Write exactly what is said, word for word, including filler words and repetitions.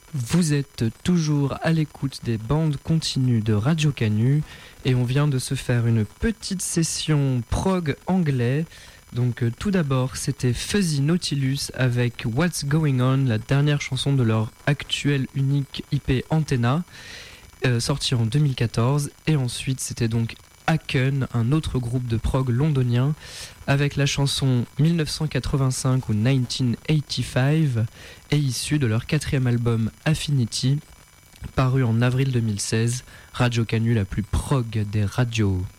Vous êtes toujours à l'écoute des bandes continues de Radio Canu et on vient de se faire une petite session prog anglais. Donc euh, tout d'abord c'était Fuzzy Nautilus avec What's Going On, la dernière chanson de leur actuel unique I P Antenna, euh, sortie en deux mille quatorze. Et ensuite c'était donc Haken, un autre groupe de prog londonien, avec la chanson dix-neuf cent quatre-vingt-cinq ou dix-neuf cent quatre-vingt-quinze, et issue de leur quatrième album Affinity, paru en avril deux mille seize. Radio Canu, la plus prog des radios.